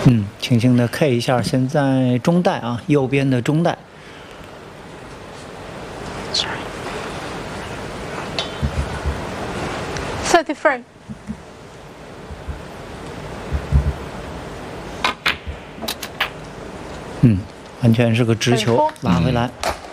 轻轻的 K 一下，现在中带啊，右边的中带。 33。 完全是个直球，拉回来。